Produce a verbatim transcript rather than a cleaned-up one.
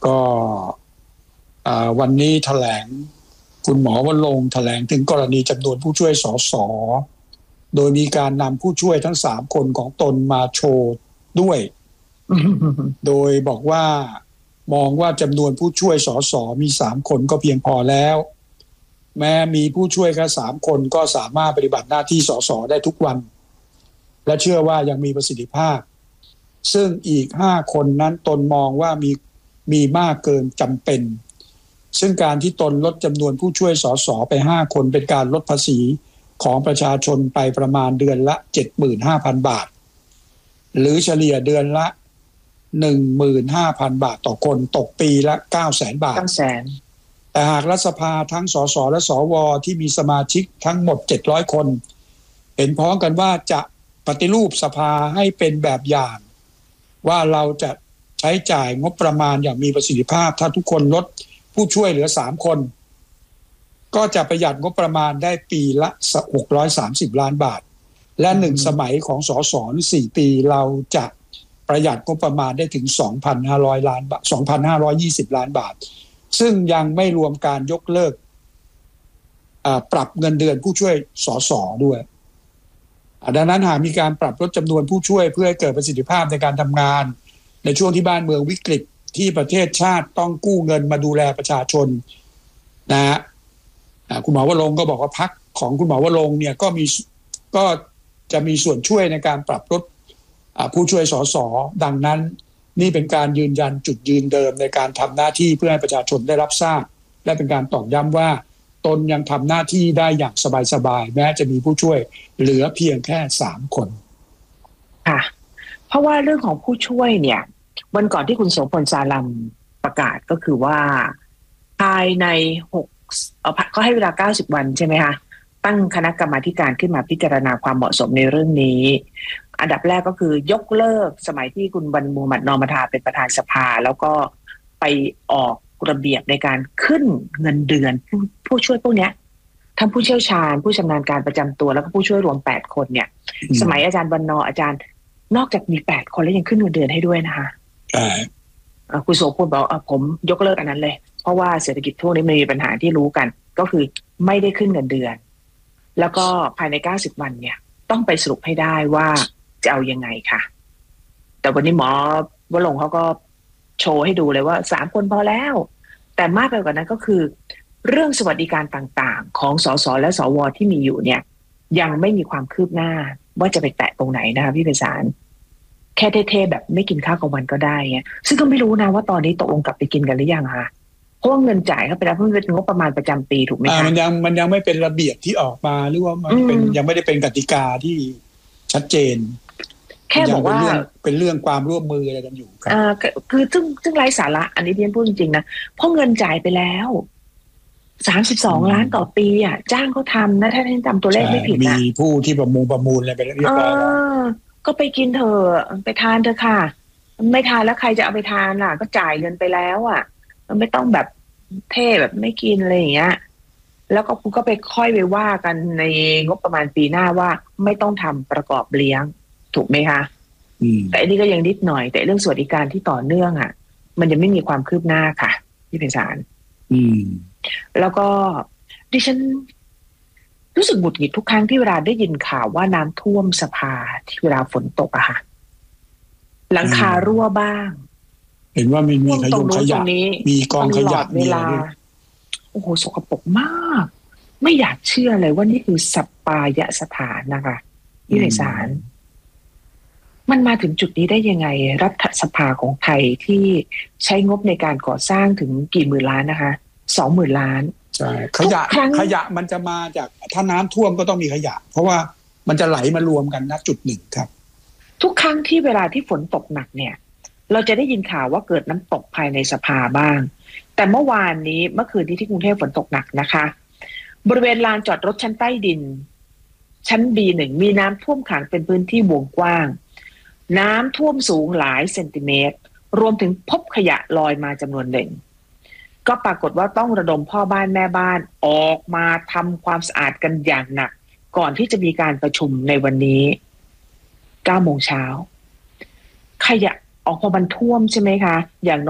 ก็วันนี้แถลงคุณหมอวรงค์แถลงถึงกรณีจำนวนผู้ช่วยสสโดยมีการนำผู้ช่วยทั้งสามคนของตนมาโชว์ด้วย โดยบอกว่ามองว่าจำนวนผู้ช่วยสสมีสามคนก็เพียงพอแล้วแม้มีผู้ช่วยแค่สามคนก็สามารถปฏิบัติหน้าที่สสได้ทุกวันและเชื่อว่ายังมีประสิทธิภาพซึ่งอีกห้าคนนั้นตนมองว่ามีมีมากเกินจำเป็นซึ่งการที่ตนลดจำนวนผู้ช่วยสสไปห้าคนเป็นการลดภาษีของประชาชนไปประมาณเดือนละ เจ็ดหมื่นห้าพัน บาทหรือเฉลี่ยเดือนละ หนึ่งหมื่นห้าพัน บาทต่อคนตกปีละ เก้าแสน บาทเก้าแสนแต่หากรัฐสภาทั้งสสและสวที่มีสมาชิกทั้งหมดเจ็ดร้อยคนเห็นพ้องกันว่าจะปฏิรูปสภาให้เป็นแบบอย่างว่าเราจะใช้จ่ายงบประมาณอย่างมีประสิทธิภาพถ้าทุกคนลดผู้ช่วยเหลือสามคนก็จะประหยัดงบประมาณได้ปีละหกร้อยสามสิบล้านบาทและหนึ่งสมัยของสสสี่ปีเราจะประหยัดงบประมาณได้ถึง สองพันห้าร้อย ล้านบาท สองพันห้าร้อยยี่สิบ ล้านบาทซึ่งยังไม่รวมการยกเลิกปรับเงินเดือนผู้ช่วยสสด้วยดังนั้นหากมีการปรับลดจำนวนผู้ช่วยเพื่อให้เกิดประสิทธิภาพในการทำงานในช่วงที่บ้านเมืองวิกฤตที่ประเทศชาติต้องกู้เงินมาดูแลประชาชนนะฮะคุณหมอวรงค์ก็บอกว่าพรรคของคุณหมอวรงค์เนี่ยก็มีก็จะมีส่วนช่วยในการปรับลดผู้ช่วยสสดังนั้นนี่เป็นการยืนยันจุดยืนเดิมในการทำหน้าที่เพื่อให้ประชาชนได้รับทราบและเป็นการตอกย้ำว่าตนยังทำหน้าที่ได้อย่างสบายๆแม้จะมีผู้ช่วยเหลือเพียงแค่สามคนค่ะเพราะว่าเรื่องของผู้ช่วยเนี่ยวันก่อนที่คุณโสพลสาลัมประกาศก็คือว่าภายในหกเอาเขาให้เวลาเก้าสิบวันใช่ไหมคะตั้งคณะกรรมาธิการขึ้นมาพิจารณาความเหมาะสมในเรื่องนี้อันดับแรกก็คือยกเลิกสมัยที่คุณวันมูฮัมหมัดนอมธาเป็นประธานสภาแล้วก็ไปออกระเบียบในการขึ้นเงินเดือนผู้ผู้ช่วยพวกนี้ทั้งผู้เชี่ยวชาญผู้ชำนาญการประจำตัวแล้วก็ผู้ช่วยรวมแปดคนเนี่ยสมัยอาจารย์วันนออาจารย์นอกจากมีแปดคนแล้วยังขึ้นเงินเดือนให้ด้วยนะคะใช่คุณโสพลบอกผมยกเลิกอันนั้นเลยเพราะว่าเศรษฐกิจทั่วนี้มีปัญหาที่รู้กันก็คือไม่ได้ขึ้นเงินเดือนแล้วก็ภายในเก้าสิบวันเนี่ยต้องไปสรุปให้ได้ว่าจะเอายังไงค่ะแต่วันนี้หมอวรงค์เขาก็โชว์ให้ดูเลยว่าสามคนพอแล้วแต่มากไปกว่านั้นก็คือเรื่องสวัสดิการต่างๆของสสและสวที่มีอยู่เนี่ยยังไม่มีความคืบหน้าว่าจะไปแตะตรงไหนนะคะพี่ไพศาลแค่เท่ๆแบบไม่กินข้าวกลางวันก็ได้ไงซึ่งก็ไม่รู้นะว่าตอนนี้ตกลงกลับไปกินกันหรือยังคะเพราะว่าเงินจ่ายเขาไปแล้วเพิ่งเป็นงบประมาณประจำปีถูกไหมคะมันยังมันยังไม่เป็นระเบียบที่ออกมาหรือว่ามันเป็นยังไม่ได้เป็นกติกาที่ชัดเจนแค่บอกว่าเป็นเรื่องความร่วมมืออะไรกันอยู่ครับอ่าคือซึ่งซึ่งไร้สาระอันนี้เรียนพูดจริงๆนะเพราะเงินจ่ายไปแล้วสามสิบสองล้านต่อปีอ่ะจ้างเขาทำนะถ้าท่านจำตัวเลขไม่ผิดนะมีผู้ที่ประมูลประมูลอะไรไปเรียบร้อยแล้วก็ไปกินเถอะไปทานเถอะค่ะไม่ทานแล้วใครจะเอาไปทานล่ะก็จ่ายเงินไปแล้วอ่ะมันไม่ต้องแบบเท่แบบไม่กินอะไรอย่างเงี้ยแล้วก็คุณก็ไปค่อยไปว่ากันในงบประมาณปีหน้าว่าไม่ต้องทำประกอบเลี้ยงถูกไหมคะแต่อันนี้ก็ยังนิดหน่อยแต่เรื่องสวัสดิการที่ต่อเนื่องอ่ะมันยังไม่มีความคืบหน้าค่ะที่เป็นสารแล้วก็ดิฉันรู้สึกหงุดหงิดทุกครั้งที่เวลาได้ยินข่าวว่าน้ำท่วมสภาที่เวลาฝนตกอะค่ะหลังคารั่วบ้างเห็นว่ามีมีขยงขยะมีกองขยะเวลาโอ้โหสกปรกมากไม่อยากเชื่อเลยว่านี่คือสัปปายสถานนะคะที่ในศาลมันมาถึงจุดนี้ได้ยังไงรัฐสภาของไทยที่ใช้งบในการก่อสร้างถึงกี่หมื่นล้านนะคะสองหมื่นล้านใช่ขยะขยะมันจะมาจากถ้าน้ำท่วมก็ต้องมีขยะเพราะว่ามันจะไหลมารวมกันณจุดหนึ่งครับทุกครั้งที่เวลาที่ฝนตกหนักเนี่ยเราจะได้ยินข่าวว่าเกิดน้ำตกภายในสภาบ้างแต่เมื่อวานนี้เมื่อคืนนี้ที่กรุงเทพฝนตกหนักนะคะบริเวณลานจอดรถชั้นใต้ดินชั้น บี หนึ่ง มีน้ำท่วมขังเป็นพื้นที่วงกว้างน้ำท่วมสูงหลายเซนติเมตรรวมถึงพบขยะลอยมาจำนวนหนึ่งก็ปรากฏว่าต้องระดมพ่อบ้านแม่บ้านออกมาทำความสะอาดกันอย่างหนักก่อนที่จะมีการประชุมในวันนี้เก้าโมงเช้าขยะออกมาบรรท่วมใช่ไหมคะอย่าง